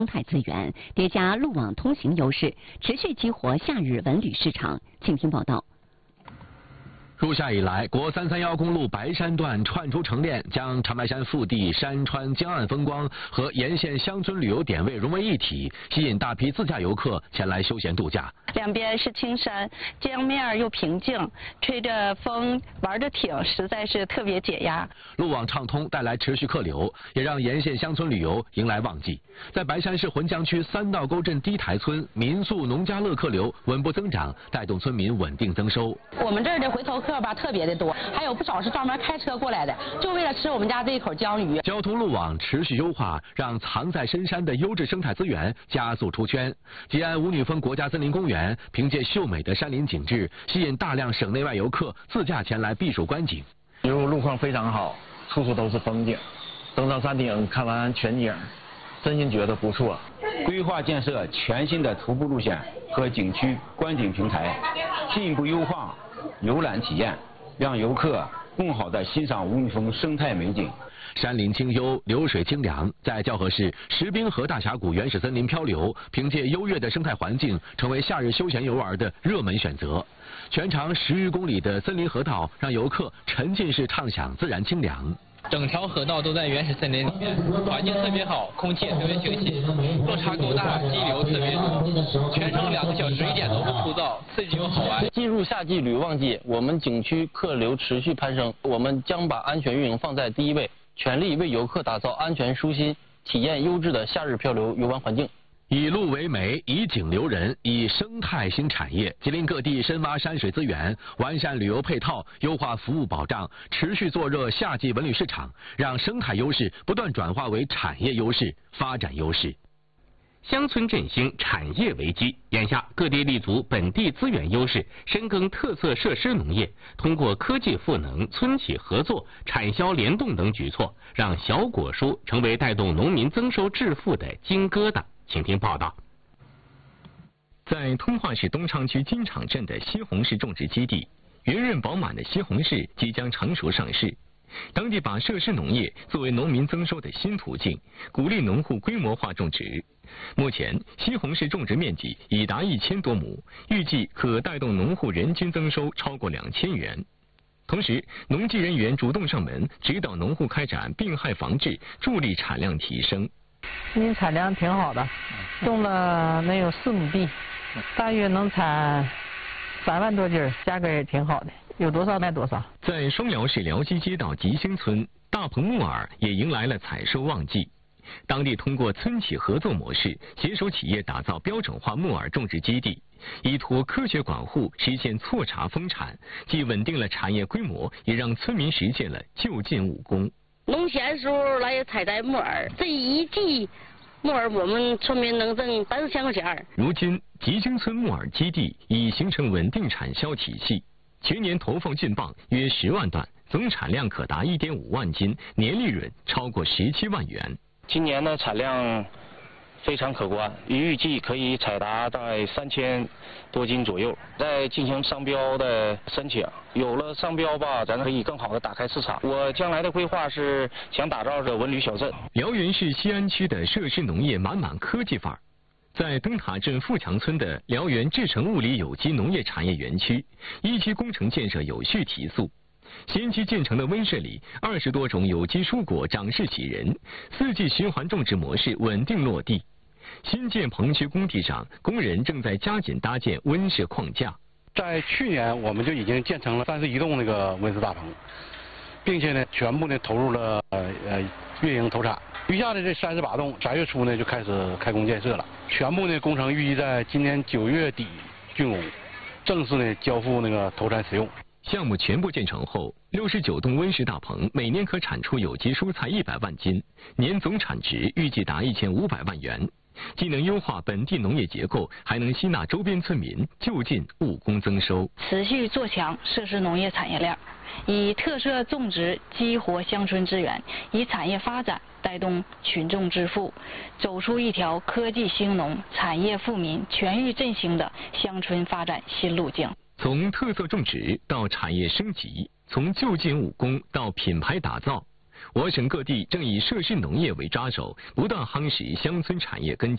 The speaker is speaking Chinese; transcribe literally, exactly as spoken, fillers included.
生态资源，叠加路网通行优势，持续激活夏日文旅市场。请听报道。 入夏以来，国三三幺公路白山段串出城链，将长白山腹地、山川、江岸风光和沿线乡村旅游点位融为一体，吸引大批自驾游客前来休闲度假。 两边是青山，江面又平静，吹着风，玩着艇，实在是特别解压。 路网畅通，带来持续客流，也让沿线乡村旅游迎来旺季。在白山市浑江区三道沟镇低台村，民宿、农家乐客流稳步增长，带动村民稳定增收。 我们这儿的回头客 吧特别的多，还有不少是专门开车过来的，就为了吃我们家这一口江鱼。 交通路网持续优化，让藏在深山的优质生态资源加速出圈。吉安五女峰国家森林公园凭借秀美的山林景致，吸引大量省内外游客自驾前来避暑观景。 一路路况非常好，处处都是风景。登上山顶看完全景，真心觉得不错。 规划建设全新的徒步路线和景区观景平台，进一步优化 游览体验，让游客更好地欣赏五女峰生态美景。 山林清幽，流水清凉，在蛟河市石冰河大峡谷原始森林漂流，凭借优越的生态环境，成为夏日休闲游玩的热门选择。全长十余公里的森林河道，让游客沉浸式畅享自然清凉。 整条河道都在原始森林里面，环境特别好，空气也特别清新，落差够大，激流特别多，全程两个小时一点都不枯燥，刺激又好玩。 进入夏季旅游旺季，我们景区客流持续攀升，我们将把安全运营放在第一位，全力为游客打造安全舒心、体验优质的夏日漂流游玩环境。 以路为媒，以景留人，以生态新产业。吉林各地深挖山水资源，完善旅游配套，优化服务保障，持续做热夏季文旅市场，让生态优势不断转化为产业优势、发展优势。 乡村振兴，产业为基。眼下，各地立足本地资源优势，深耕特色设施农业，通过科技赋能、村企合作、产销联动等举措，让小果蔬成为带动农民增收致富的金疙瘩。 请听报道。 在通化市东昌区金场镇的西红柿种植基地，圆润饱满的西红柿即将成熟上市。当地把设施农业作为农民增收的新途径，鼓励农户规模化种植。目前，西红柿种植面积已达一千多亩，预计可带动农户人均增收超过两千元。同时，农技人员主动上门指导农户开展病害防治，助力产量提升。 今年产量挺好的，种了能有四亩地，大约能产三万多斤，价格也挺好的，有多少卖多少。 在双辽市辽西街道吉兴村，大棚木耳也迎来了采收旺季。当地通过村企合作模式，携手企业打造标准化木耳种植基地，依托科学管护实现错茬丰产，既稳定了产业规模，也让村民实现了就近务工。 农闲时候来采摘木耳，这一季木耳我们村民能挣三四千块钱。 如今，吉兴村木耳基地已形成稳定产销体系，全年投放进磅约十万担，总产量可达一点五万斤，年利润超过十七万元。 今年的产量非常可观，预计可以采达在三千多斤左右。在进行商标的申请，有了商标吧，咱可以更好的打开市场。我将来的规划是想打造这文旅小镇。 辽源市西安区的设施农业满满科技范儿。在灯塔镇富强村的辽源制成物理有机农业产业园区，一期工程建设有序提速。 先期建成的温室里，二十多种有机蔬果长势喜人，四季循环种植模式稳定落地。新建棚区工地上，工人正在加紧搭建温室框架。 在去年，我们就已经建成了三十一栋那个温室大棚，并且呢，全部呢投入了呃呃运营投产。余下的这三十八栋，三月初呢就开始开工建设了，全部呢工程预计在今年九月底竣工，正式呢交付那个投产使用。 项目全部建成后，六十九栋温室大棚每年可产出有机蔬菜一百万斤，年总产值预计达一千五百万元。既能优化本地农业结构，还能吸纳周边村民，就近务工增收。 持续做强设施农业产业链，以特色种植激活乡村资源，以产业发展带动群众致富，走出一条科技兴农、产业富民、全域振兴的乡村发展新路径。 从特色种植到产业升级，从就近务工到品牌打造，我省各地正以设施农业为抓手，不断夯实乡村产业根基。